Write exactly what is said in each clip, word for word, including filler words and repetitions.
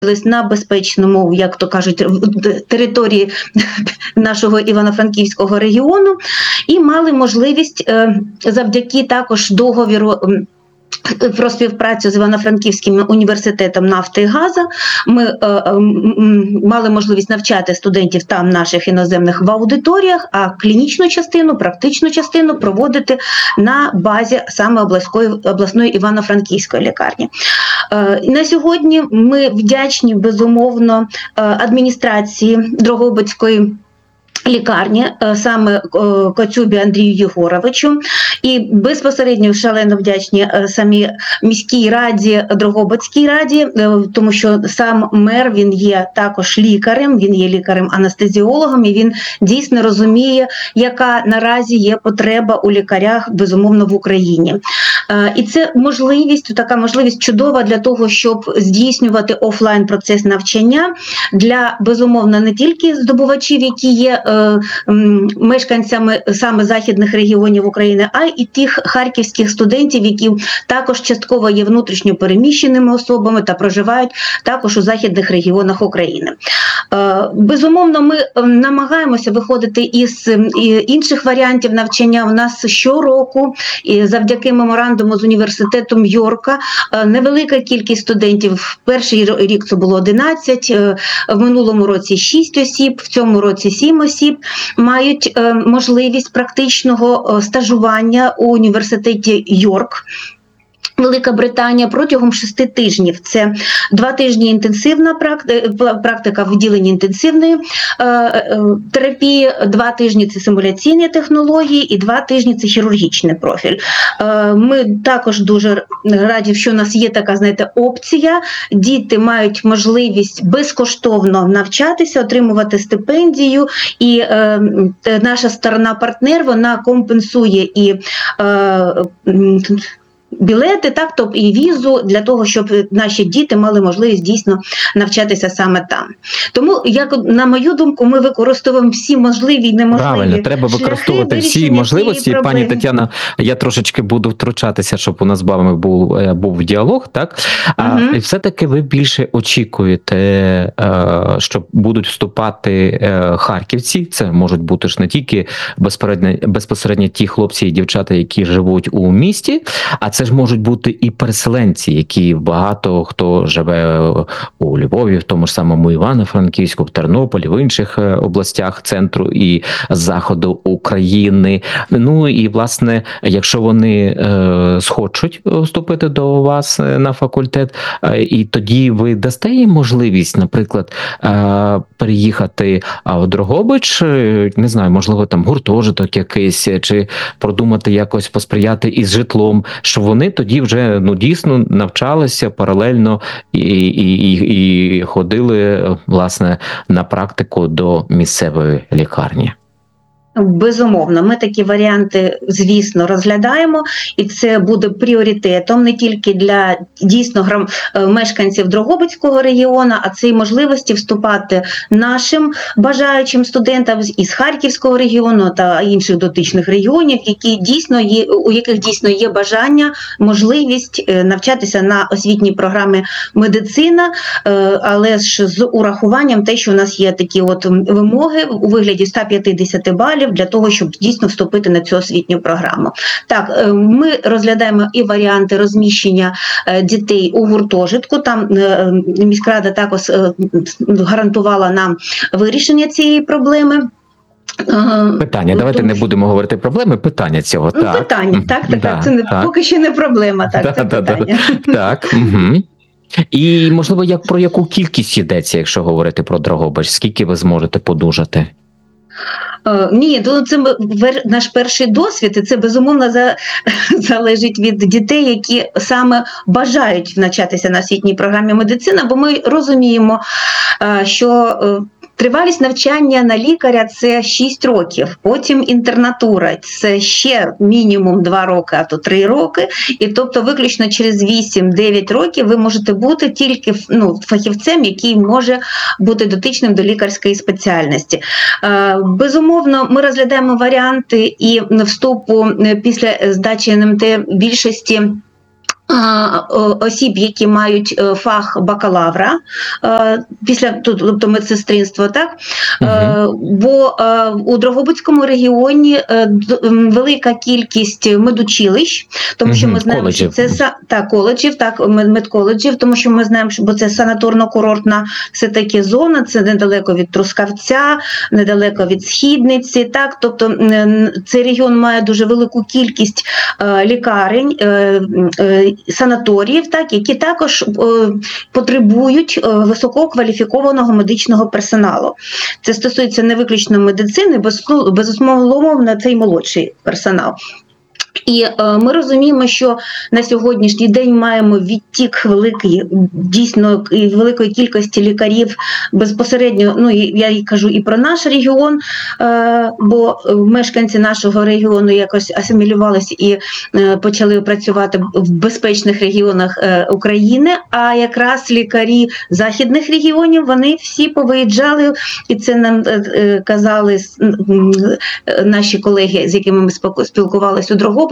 на безпечному, як то кажуть, території нашого Івано-Франківського регіону і мали можливість завдяки також договіру про співпрацю з Івано-Франківським університетом нафти і газу. Ми е, е, мали можливість навчати студентів там наших іноземних в аудиторіях, а клінічну частину, практичну частину проводити на базі саме обласної, обласної Івано-Франківської лікарні. Е, на сьогодні ми вдячні, безумовно, адміністрації Дрогобицької лікарні, саме Коцюбі Андрію Єгоровичу, і безпосередньо шалено вдячні самій міській раді, Дрогобицькій раді, тому що сам мер, він є також лікарем, він є лікарем-анестезіологом, і він дійсно розуміє, яка наразі є потреба у лікарях, безумовно, в Україні. І це можливість, така можливість чудова для того, щоб здійснювати офлайн процес навчання для, безумовно, не тільки здобувачів, які є мешканцями саме західних регіонів України, а й тих харківських студентів, які також частково є внутрішньо переміщеними особами та проживають також у західних регіонах України. Безумовно, ми намагаємося виходити із інших варіантів навчання. У нас щороку, завдяки меморандуму з університетом Йорка, невелика кількість студентів. Перший рік це було одинадцять, в минулому році шість осіб, в цьому році сім осіб мають можливість практичного стажування у університеті Йорк, Велика Британія, протягом шести тижнів. Це два тижні інтенсивна практика, практика в відділенні інтенсивної е, терапії, два тижні це симуляційні технології і два тижні це хірургічний профіль. Е, ми також дуже раді, що у нас є така, знаєте, опція. Діти мають можливість безкоштовно навчатися, отримувати стипендію, і е, наша сторона-партнер, вона компенсує і е, білети, так, тобто і візу для того, щоб наші діти мали можливість дійсно навчатися саме там. Тому, як на мою думку, ми використовуємо всі можливі і неможливі Правильно, треба використовувати всі можливості. Пані Тетяна, я трошечки буду втручатися, щоб у нас з вами був, був діалог, так? А угу. все-таки ви більше очікуєте, що будуть вступати харківці, це можуть бути ж не тільки безпосередньо, безпосередньо ті хлопці і дівчата, які живуть у місті, а це ж можуть бути і переселенці, які багато хто живе у Львові, в тому ж самому Івано-Франківську, в Тернополі, в інших областях центру і заходу України. Ну і, власне, якщо вони е, схочуть вступити до вас на факультет, е, і тоді ви дасте їм можливість, наприклад, е, переїхати в Дрогобич, не знаю, можливо, там гуртожиток якийсь, чи продумати якось посприяти із житлом, що вони тоді вже, ну, дійсно навчалися паралельно і, і, і, і ходили, власне, на практику до місцевої лікарні. Безумовно, ми такі варіанти, звісно, розглядаємо, і це буде пріоритетом не тільки для дійсно грам... мешканців Дрогобицького регіону, а це й можливості вступати нашим бажаючим студентам із Харківського регіону та інших дотичних регіонів, які дійсно є, у яких дійсно є бажання, можливість навчатися на освітній програмі медицина, але ж з урахуванням те, що у нас є такі от вимоги у вигляді сто п'ятдесят балів, для того, щоб дійсно вступити на цю освітню програму. Так, ми розглядаємо і варіанти розміщення дітей у гуртожитку. Там міськрада також гарантувала нам вирішення цієї проблеми. Питання, давайте Тому, не будемо говорити проблеми, питання цього. Ну, так. Питання, так, так, да, це не, так. поки що не проблема, так, да, це да, питання. Да, так, угу. І, можливо, як, про яку кількість йдеться, якщо говорити про Дрогобич? Скільки ви зможете подужати? Ні, це наш перший досвід, і це, безумовно, за, залежить від дітей, які саме бажають навчатися на освітній програмі медицина, бо ми розуміємо, що тривалість навчання на лікаря – це шість років, потім інтернатура – це ще мінімум два роки, а то три роки, і тобто виключно через вісім-дев'ять років ви можете бути тільки, ну, фахівцем, який може бути дотичним до лікарської спеціальності. Безумовно, ми розглядаємо варіанти і вступу після здачі ен ем те більшості осіб, які мають фах бакалавра після, тобто медсестринства, так? Угу. Бо у Дрогобицькому регіоні велика кількість медучилищ, тому що ми знаємо, коледжів. що це так, коледжів, так, медколеджів, тому що ми знаємо, що це санаторно-курортна все-таки зона, це недалеко від Трускавця, недалеко від Східниці, так, тобто цей регіон має дуже велику кількість лікарень, санаторіїв, так, які також потребують висококваліфікованого медичного персоналу. Це стосується не виключно медицини, безумовно, це й молодший персонал. І е, ми розуміємо, що на сьогоднішній день маємо відтік великий, дійсно великої кількості лікарів безпосередньо, ну я і кажу і про наш регіон, е, бо мешканці нашого регіону якось асимілювалися і е, почали працювати в безпечних регіонах е, України, а якраз лікарі західних регіонів, вони всі повиїжджали, і це нам е, казали е, наші колеги, з якими ми спілкувалися у Дрогобичі.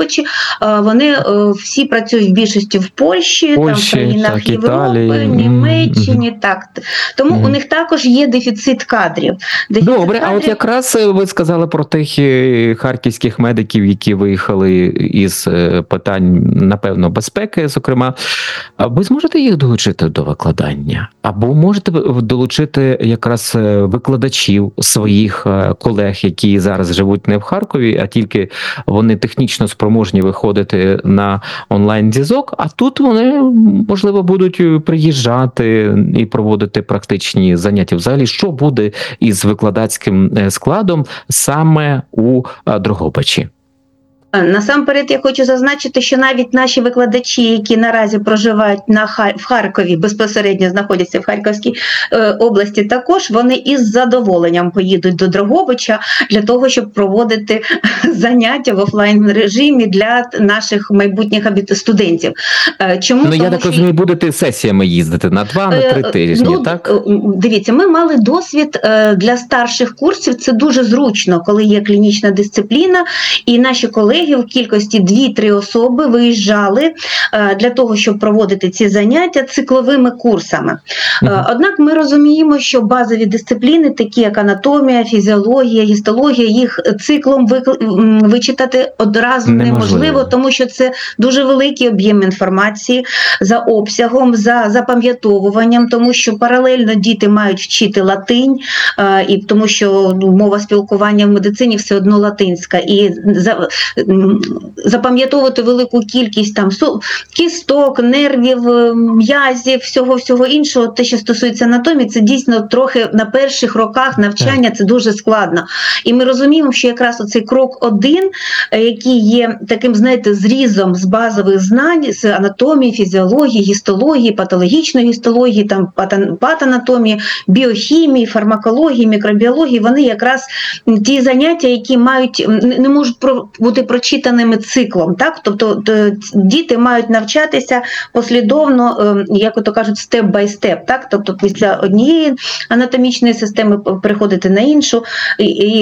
Вони всі працюють в більшості в Польщі, Польщі там, в країнах так, Європи, Італії. Німеччині. Mm-hmm. Так. Тому mm-hmm. у них також є дефіцит кадрів. Дефіцит Добре, кадрів... а от якраз ви сказали про тих харківських медиків, які виїхали із питань, напевно, безпеки, зокрема. Ви зможете їх долучити до викладання? Або можете долучити якраз викладачів своїх колег, які зараз живуть не в Харкові, а тільки вони технічно спроможні виходити на онлайн-зв'язок, а тут вони, можливо, будуть приїжджати і проводити практичні заняття. Взагалі, що буде із викладацьким складом саме у Дрогобичі? Насамперед я хочу зазначити, що навіть наші викладачі, які наразі проживають на Хар... в Харкові, безпосередньо знаходяться в Харківській е, області, також вони із задоволенням поїдуть до Дрогобича для того, щоб проводити заняття в офлайн режимі для наших майбутніх студентів. Е, чому? Ну, я так розумію, що... будете сесіями їздити на два, на три тижні, е, ну, так? Дивіться, ми мали досвід е, для старших курсів, це дуже зручно, коли є клінічна дисципліна, і наші колеги в кількості дві-три особи виїжджали для того, щоб проводити ці заняття цикловими курсами. Uh-huh. Однак ми розуміємо, що базові дисципліни, такі як анатомія, фізіологія, гістологія, їх циклом вичитати одразу неможливо, неможливо тому що це дуже великий об'єм інформації за обсягом, за запам'ятовуванням, тому що паралельно діти мають вчити латинь, і тому що ну, мова спілкування в медицині все одно латинська. І за запам'ятовувати велику кількість там кісток, нервів, м'язів, всього-всього іншого, те, що стосується анатомії, це дійсно трохи на перших роках навчання це дуже складно. І ми розуміємо, що якраз оцей крок один, який є таким, знаєте, зрізом з базових знань, з анатомії, фізіології, гістології, патологічної гістології, там патанатомії, біохімії, фармакології, мікробіології, вони якраз ті заняття, які мають, не можуть бути прочитаними циклом, так? Тобто діти мають навчатися послідовно, як ото кажуть, степ-бай-степ, так? Тобто після однієї анатомічної системи переходити на іншу. І, і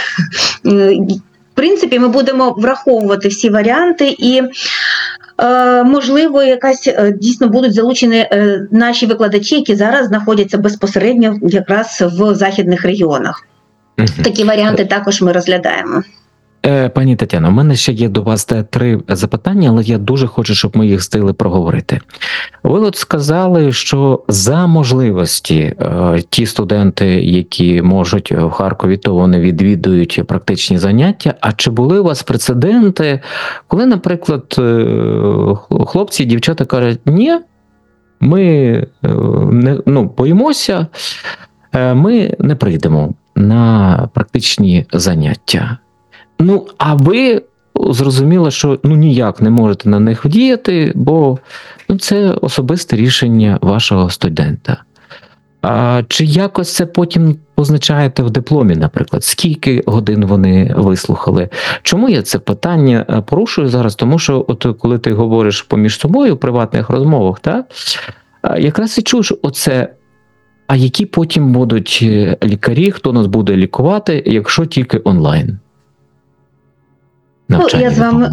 в принципі, ми будемо враховувати всі варіанти і можливо, якась дійсно будуть залучені наші викладачі, які зараз знаходяться безпосередньо якраз в західних регіонах. Такі варіанти також ми розглядаємо. Пані Тетяно, у мене ще є до вас три запитання, але я дуже хочу, щоб ми їх встигли проговорити. Ви от сказали, що за можливості ті студенти, які можуть в Харкові, то вони відвідують практичні заняття. А чи були у вас прецеденти, коли, наприклад, хлопці і дівчата кажуть, ні, ми не, ну, боїмося, ми не прийдемо на практичні заняття. Ну, а ви зрозуміли, що ну ніяк не можете на них вдіяти, бо ну, це особисте рішення вашого студента. А чи якось це потім позначаєте в дипломі, наприклад? Скільки годин вони вислухали? Чому я це питання порушую зараз? Тому що от коли ти говориш поміж собою в приватних розмовах, так, якраз і чуєш оце, а які потім будуть лікарі, хто нас буде лікувати, якщо тільки онлайн? Ну, я з вами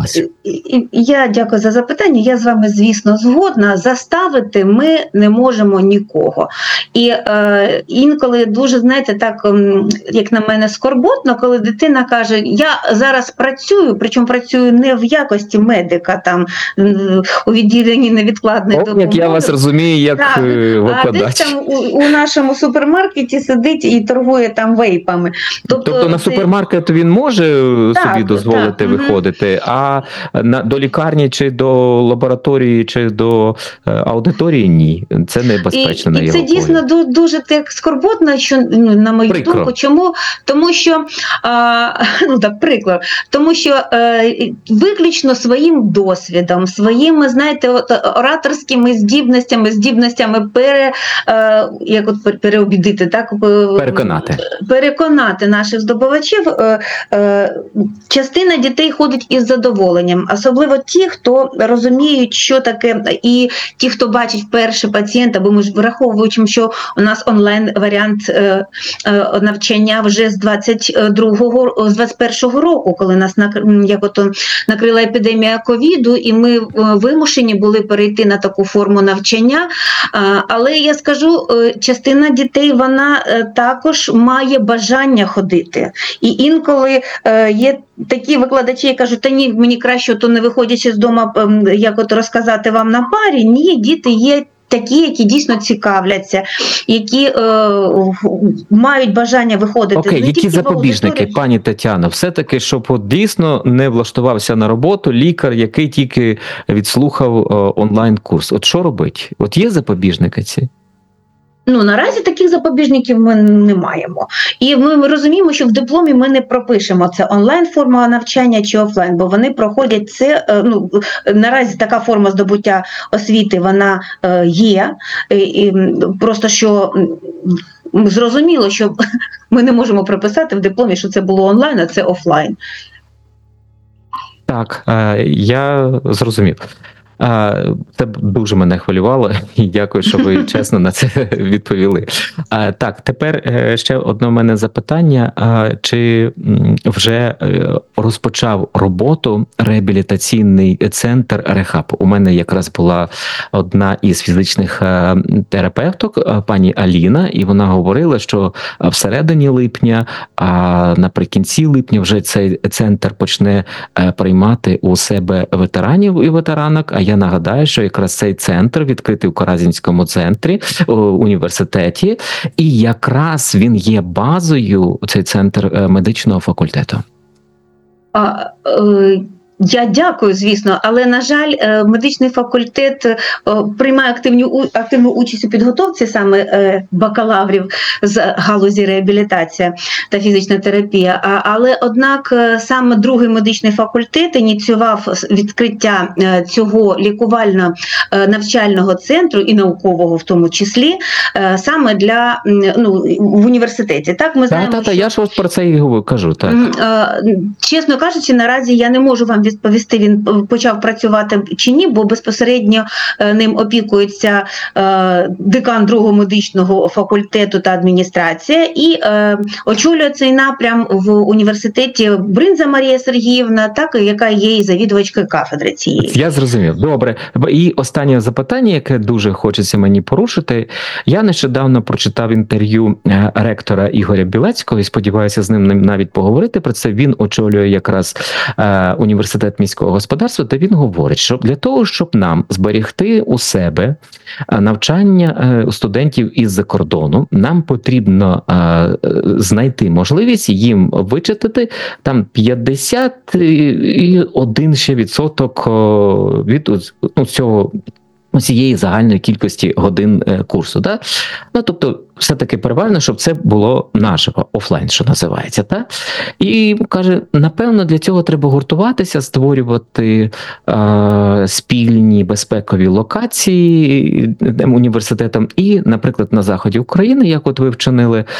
я дякую за запитання. Я з вами, звісно, згодна. Заставити ми не можемо нікого. І е, інколи дуже, знаєте, так, як на мене, скорботно, коли дитина каже: я зараз працюю, причому працюю не в якості медика, там у відділенні невідкладної О, допомоги. Як я вас розумію, як так, викладач. А десь там у, у нашому супермаркеті сидить і торгує там вейпами. Тобто, тобто на це... супермаркет він може так, собі дозволити так, виходити, угу. а на, до лікарні чи до лабораторії, чи до е, аудиторії ні. Це небезпечно, і, на і його це дійсно дуже, дуже так скорботно, що, на мою Прикро. думку. Чому? Тому що, а, ну так, приклад, тому що е, виключно своїм досвідом, своїми, знаєте, от, ораторськими здібностями, здібностями пере, е, як от переобідити, так? Переконати. Переконати наших здобувачів. Е, е, частина дітей ходить із задоволенням, особливо ті, хто розуміють, що таке, і ті, хто бачить вперше пацієнта, бо ми ж враховуємо, що у нас онлайн-варіант е, е, навчання вже з двадцять другого, з двадцять першого року, коли нас як ото накрила епідемія ковіду, і ми вимушені були перейти на таку форму навчання. Але я скажу, частина дітей, вона також має бажання ходити. І інколи є такі викладачі, які кажуть: та ні, мені краще, то не виходячи з дому, як от розказати вам на парі. Ні, діти є такі, які дійсно цікавляться, які е, мають бажання виходити. Окей, які запобіжники, пані Тетяно, все-таки, щоб от дійсно не влаштувався на роботу лікар, який тільки відслухав е, онлайн-курс. От що робить? От є запобіжники ці? Ну, наразі таких запобіжників ми не маємо. І ми, ми розуміємо, що в дипломі ми не пропишемо, це онлайн-форма навчання чи офлайн, бо вони проходять це, ну, наразі така форма здобуття освіти, вона е, є. І, просто що зрозуміло, що ми не можемо прописати в дипломі, що це було онлайн, а це офлайн. Так, е, я зрозумів. Це дуже мене хвилювало, і дякую, що ви чесно на це відповіли. Так, тепер ще одне в мене запитання. Чи вже розпочав роботу реабілітаційний центр «Рехаб»? У мене якраз була одна із фізичних терапевток, пані Аліна, і вона говорила, що всередині липня, а наприкінці липня вже цей центр почне приймати у себе ветеранів і ветеранок. А я нагадаю, що якраз цей центр відкритий у Каразінському центрі, університеті, і якраз він є базою, цей центр, медичного факультету. А, е... Я дякую, звісно, але, на жаль, медичний факультет приймає активну, активну участь у підготовці саме бакалаврів з галузі реабілітація та фізична терапія. Але, однак, саме другий медичний факультет ініціював відкриття цього лікувально-навчального центру і наукового в тому числі, саме для, ну, в університеті. Так, ми знаємо, та, та, та, що... я ж ось про це і кажу. Так. Чесно кажучи, наразі я не можу вам відповісти, він почав працювати чи ні, бо безпосередньо ним опікується декан другого медичного факультету та адміністрація, і очолює цей напрям в університеті Бринза Марія Сергіївна, так, яка є і завідувачкою кафедри цієї. Я зрозумів. Добре. І останнє запитання, яке дуже хочеться мені порушити. Я нещодавно прочитав інтерв'ю ректора Ігоря Білецького і сподіваюся з ним навіть поговорити про це. Він очолює якраз університет міського господарства, де він говорить, що для того, щоб нам зберегти у себе навчання студентів із-за кордону, нам потрібно знайти можливість їм вичитати там п'ятдесят один ще відсоток від, ну, цього, цієї загальної кількості годин курсу. Да? Ну, тобто, все-таки переважно, щоб це було наживо, офлайн, що називається. Так? І каже, напевно, для цього треба гуртуватися, створювати е, спільні безпекові локації університетам і, наприклад, на заході України, як от ви вчинили е,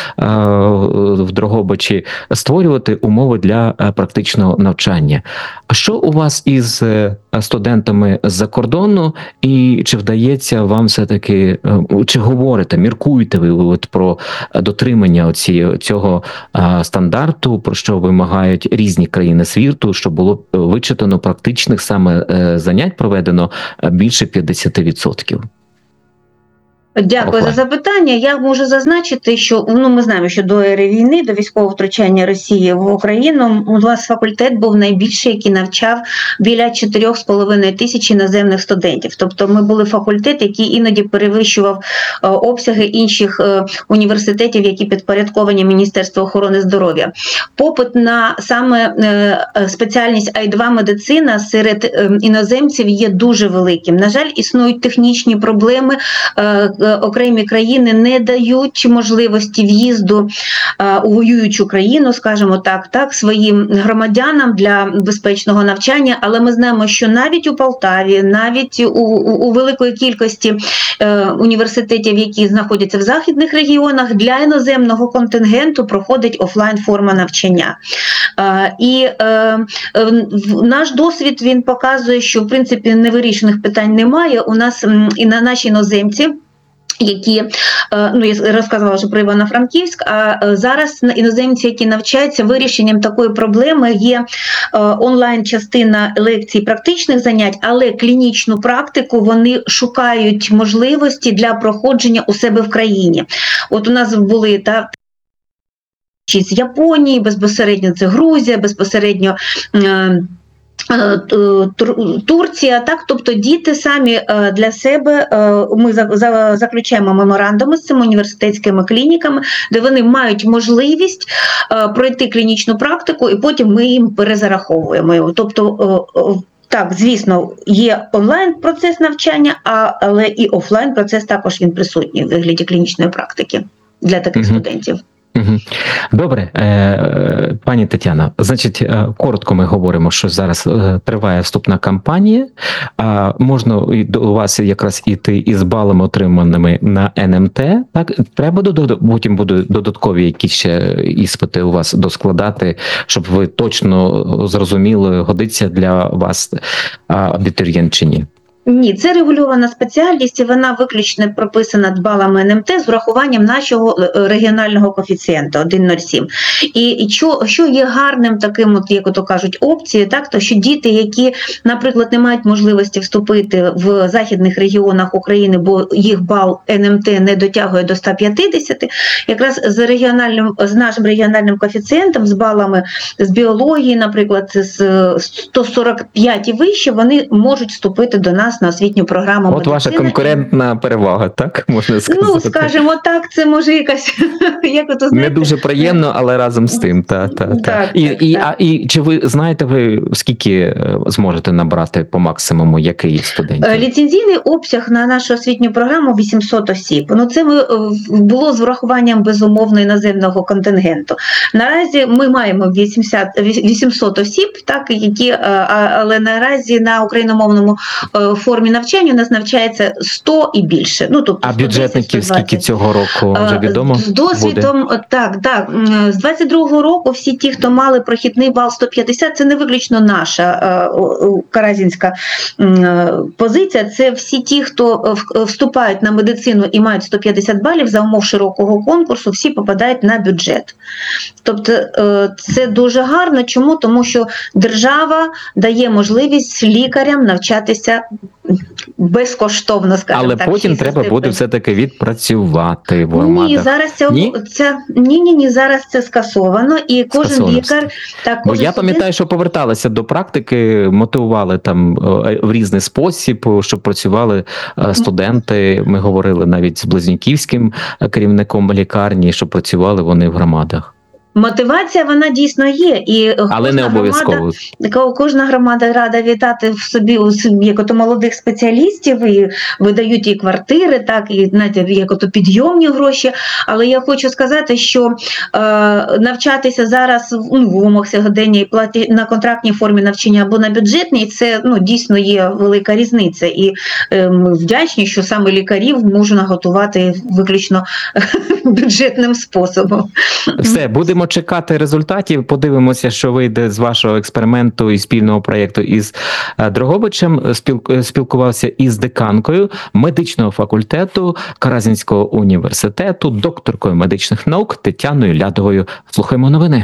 в Дрогобичі, створювати умови для практичного навчання. А що у вас із студентами з-за кордону, і чи вдається вам все-таки, чи говорите, міркуєте ви от про дотримання оці, цього а, стандарту, про що вимагають різні країни світу, щоб було вичитано практичних саме е, занять проведено більше п'ятдесят відсотків. Дякую Офлайн. за запитання. Я можу зазначити, що ну ми знаємо, що до ери війни, до військового втручання Росії в Україну, у вас факультет був найбільший, який навчав біля чотирьох з половиною тисяч іноземних студентів. Тобто ми були факультет, який іноді перевищував е, обсяги інших е, університетів, які підпорядковані Міністерству охорони здоров'я. Попит на саме е, спеціальність ай два медицина серед е, іноземців є дуже великим. На жаль, існують технічні проблеми. Е, Окремі країни не дають можливості в'їзду а, у воюючу країну, скажімо так, так, своїм громадянам для безпечного навчання, але ми знаємо, що навіть у Полтаві, навіть у, у, у великої кількості е, університетів, які знаходяться в західних регіонах, для іноземного контингенту проходить офлайн-форма навчання. Е, і е, е, наш досвід, він показує, що в принципі невирішених питань немає. У нас м, і на наші іноземці, які, ну я розказувала вже про Івано-Франківськ, а зараз іноземці, які навчаються, вирішенням такої проблеми є онлайн-частина лекцій практичних занять, але клінічну практику вони шукають можливості для проходження у себе в країні. От у нас були та з Японії, безпосередньо це Грузія, безпосередньо Турція, так, тобто діти самі для себе, ми заключаємо меморандуми з цими університетськими клініками, де вони мають можливість пройти клінічну практику і потім ми їм перезараховуємо. Тобто, так, звісно, є онлайн-процес навчання, але і офлайн-процес також він присутній у вигляді клінічної практики для таких mm-hmm. студентів. Добре, пані Тетяно, значить, коротко ми говоримо, що зараз триває вступна кампанія, можна до вас якраз іти із балами, отриманими на ен ем те, так? Треба потім будуть додаткові якісь ще іспити у вас доскладати, щоб ви точно зрозуміли, годиться для вас абітурієнт чи ні? Ні, це регульована спеціальність, і вона виключно прописана балами ен ем те з врахуванням нашого регіонального коефіцієнту один цілих нуль сім. І, і що, що є гарним таким, от, як ото кажуть, опції, так, то що діти, які, наприклад, не мають можливості вступити в західних регіонах України, бо їх бал ен ем те не дотягує до ста п'ятдесят, якраз з регіональним, з нашим регіональним коефіцієнтом, з балами з біології, наприклад, з сто сорок п'ять і вище, вони можуть вступити до нас на освітню програму От медицини. Ваша конкурентна перевага, так? Можна сказати. Ну, скажімо так, це може якась, як ото, знаєте, не дуже приємно, але разом з тим. Та, та, та. Так, і, так, і, так. А, і чи ви знаєте, ви скільки зможете набрати по максимуму, який студентів? Ліцензійний обсяг на нашу освітню програму вісімсот осіб. Ну, це ми, було з врахуванням, безумовно, іноземного контингенту. Наразі ми маємо вісімдесят, вісімсот осіб, так, які, але наразі на україномовному формі навчання у нас навчається сто і більше. Ну, тобто а бюджетників скільки цього року вже відомо? З досвідом, буде? так, так. З двадцять другого року всі ті, хто мали прохідний бал сто п'ятдесят, це не виключно наша каразінська позиція, це всі ті, хто вступають на медицину і мають сто п'ятдесят балів за умов широкого конкурсу, всі попадають на бюджет. Тобто це дуже гарно. Чому? Тому що держава дає можливість лікарям навчатися безкоштовно, скажімо але так. Але потім треба буде все-таки відпрацювати в Ні, зараз це, ні? це ні, ні, ні, зараз це скасовано, і кожен скасовано. лікар так. Бо я пам'ятаю, що поверталися до практики, мотивували там в різний спосіб, щоб працювали студенти. Ми говорили навіть з Близнюківським керівником лікарні, щоб працювали вони в громадах. Мотивація, вона дійсно є, і але не обов'язково. Кожна громада рада вітати в собі, як ото молодих спеціалістів, і видають і квартири, так, і знаєте, як ото підйомні гроші. Але я хочу сказати, що е, навчатися зараз ну, в умовах сьогодення і платі на контрактній формі навчання або на бюджетній, це ну дійсно є велика різниця. І е, ми вдячні, що саме лікарів можна готувати виключно бюджетним способом. Все, будемо чекати результатів, подивимося, що вийде з вашого експерименту і спільного проєкту із Дрогобичем. Спіл- спілкувався із деканкою медичного факультету Каразінського університету, докторкою медичних наук Тетяною Лядовою. Слухаємо новини.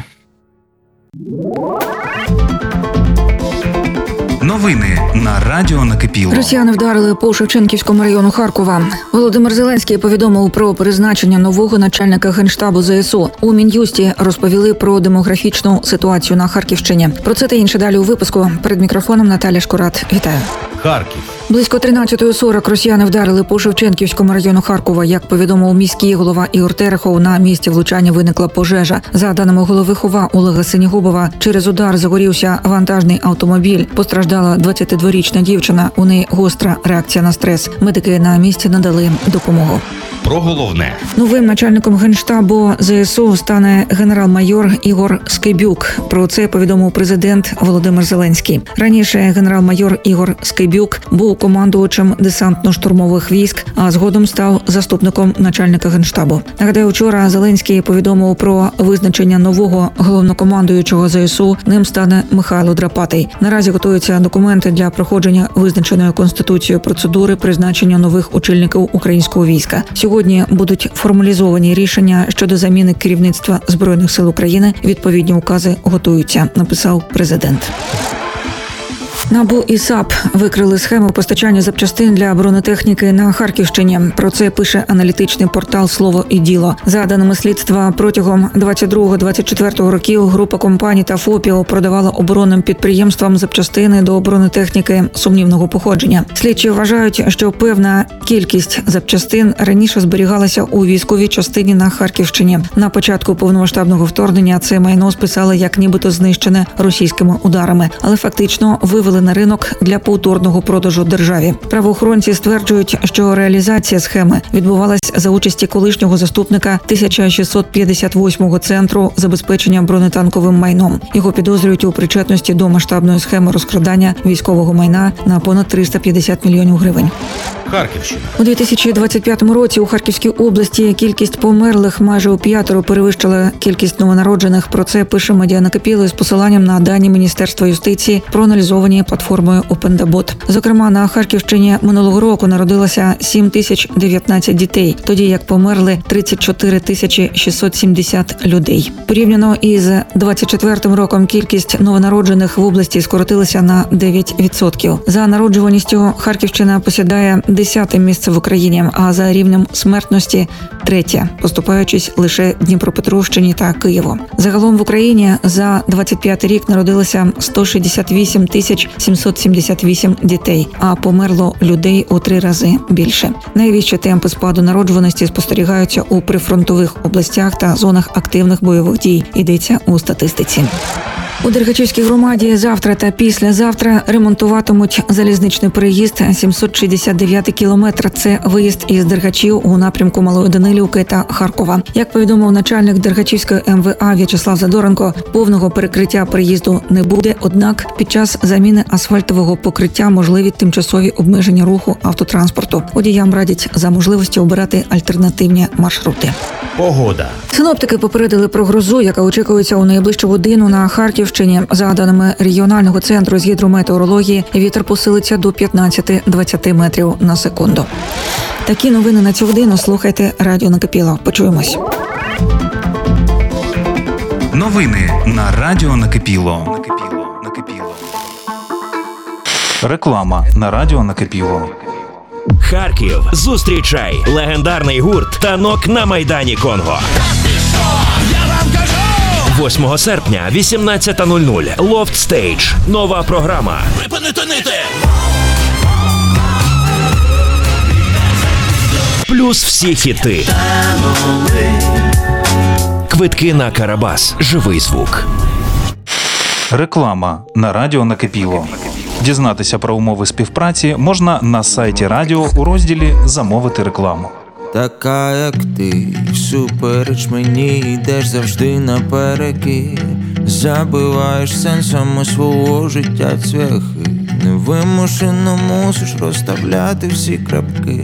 Новини на Радіо Накипіло. Росіяни вдарили по Шевченківському району Харкова. Володимир Зеленський повідомив про призначення нового начальника Генштабу ЗСУ. У Мін'юсті розповіли про демографічну ситуацію на Харківщині. Про це та інше далі у випуску. Перед мікрофоном Наталя Шкурат. Вітаю. Харків. Близько тринадцятої сорок росіяни вдарили по Шевченківському району Харкова. Як повідомив міський голова Ігор Терехов, на місці влучання виникла пожежа. За даними голови ХОВА Олега Синігубова, через удар загорівся вантажний автомобіль. Постраждала двадцятидворічна дівчина. У неї гостра реакція на стрес. Медики на місці надали допомогу. Про головне. Новим начальником Генштабу ЗСУ стане генерал-майор Ігор Скибюк. Про це повідомив президент Володимир Зеленський. Раніше генерал-майор Ігор Скибюк був командувачем десантно-штурмових військ, а згодом став заступником начальника Генштабу. Нагадаю, вчора Зеленський повідомив про визначення нового головнокомандуючого ЗСУ. Ним стане Михайло Драпатий. Наразі готуються документи для проходження визначеної Конституцією процедури призначення нових очільників українського війська. Сьогодні будуть формалізовані рішення щодо заміни керівництва Збройних сил України. Відповідні укази готуються, написав президент. НАБУ і САП викрили схему постачання запчастин для бронетехніки на Харківщині. Про це пише аналітичний портал «Слово і діло». За даними слідства, протягом двадцять другого - двадцять четвертого років група компаній та ФОПів продавала оборонним підприємствам запчастини до бронетехніки сумнівного походження. Слідчі вважають, що певна кількість запчастин раніше зберігалася у військовій частині на Харківщині. На початку повномасштабного вторгнення це майно списали як нібито знищене російськими ударами, але фактично вивели на ринок для повторного продажу державі. Правоохоронці стверджують, що реалізація схеми відбувалась за участі колишнього заступника тисяча шістсот п'ятдесят восьмого центру забезпечення бронетанковим майном. Його підозрюють у причетності до масштабної схеми розкрадання військового майна на понад триста п'ятдесят мільйонів гривень. Харківщина. У дві тисячі двадцять п'ятому році у Харківській області кількість померлих майже у п'ятеро перевищила кількість новонароджених. Про це пише Медіа Накипіло з посиланням на дані Міністерства юстиції, проаналізовані платформою OpenDabot. Зокрема, на Харківщині минулого року народилося сім тисяч дев'ятнадцять дітей, тоді як померли тридцять чотири тисячі шістсот сімдесят людей. Порівняно із двадцять четвертим роком кількість новонароджених в області скоротилася на дев'ять відсотків. За народжуваністю Харківщина посідає десяте місце в Україні, а за рівнем смертності – третє, поступаючись лише Дніпропетровщині та Києву. Загалом в Україні за двадцять п'ятий рік народилося сто шістдесят вісім тисяч сімсот сімдесят вісім дітей, а померло людей у три рази більше. Найвищі темпи спаду народжуваності спостерігаються у прифронтових областях та зонах активних бойових дій, йдеться у статистиці. У Дергачівській громаді завтра та післязавтра ремонтуватимуть залізничний переїзд сімсот шістдесят дев'ятий кілометр. Це виїзд із Дергачів у напрямку Малої Данилівки та Харкова. Як повідомив начальник Дергачівської ем ве а В'ячеслав Задоренко, повного перекриття переїзду не буде, однак під час заміни асфальтового покриття можливі тимчасові обмеження руху автотранспорту. Водіям радять за можливості обирати альтернативні маршрути. Погода. Синоптики попередили про грозу, яка очікується у найближчу годину на Харківщині. За даними регіонального центру з гідрометеорології, вітер посилиться до п'ятнадцять-двадцять метрів на секунду. Такі новини на цю годину слухайте Радіо Накипіло. Почуємось. Новини на Радіо Накипіло. Накипіло. Накипіло. Реклама на Радіо Накипіло. Харків. Зустрічай легендарний гурт «Танок» на Майдані Конго. восьмого серпня, вісімнадцята нуль нуль. Loft Stage. Нова програма. Припинити нити! Плюс всі хіти. Квитки на Карабас. Живий звук. Реклама на Радіо Накипіло. Дізнатися про умови співпраці можна на сайті радіо у розділі «Замовити рекламу». Така, як ти, всупереч мені, йдеш завжди наперекір. Забиваєш сенсами свого життя цвяхи. Невимушено мусиш розставляти всі крапки.